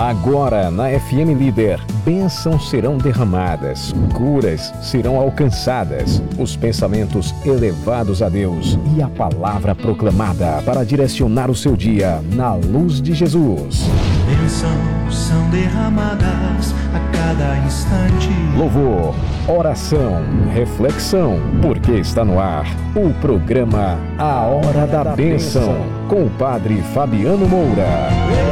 Agora, na FM Líder, bênçãos serão derramadas, curas serão alcançadas, os pensamentos elevados a Deus e a palavra proclamada para direcionar o seu dia na luz de Jesus. Bênçãos são derramadas a cada instante. Louvor, oração, reflexão, porque está no ar o programa A Hora da Bênção, com o Padre Fabiano Moura.